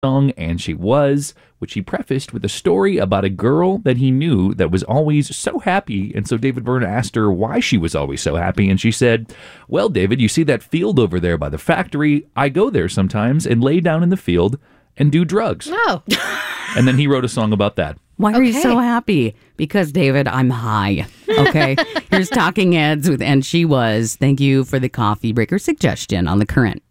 song And She Was, which he prefaced with a story about a girl that he knew that was always so happy. And so David Byrne asked her why she was always so happy. And she said, well, David, you see that field over there by the factory? I go there sometimes and lay down in the field and do drugs. Oh. And then he wrote a song about that. Why are you so happy? Because, David, I'm high. Okay. Here's Talking Heads with And She Was. Thank you for the coffee breaker suggestion on The Current.